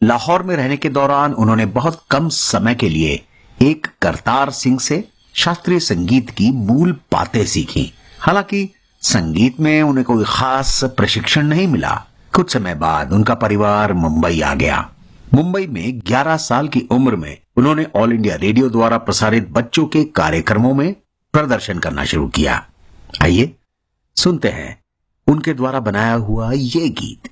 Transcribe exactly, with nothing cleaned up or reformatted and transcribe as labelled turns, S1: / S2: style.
S1: लाहौर में रहने के दौरान उन्होंने बहुत कम समय के लिए एक करतार सिंह से शास्त्रीय संगीत की मूल बातें सीखी। हालांकि संगीत में उन्हें कोई खास प्रशिक्षण नहीं मिला। कुछ समय बाद उनका परिवार मुंबई आ गया। मुंबई में ग्यारह साल की उम्र में उन्होंने ऑल इंडिया रेडियो द्वारा प्रसारित बच्चों के कार्यक्रमों में प्रदर्शन करना शुरू किया। आइए सुनते हैं उनके द्वारा बनाया हुआ ये गीत।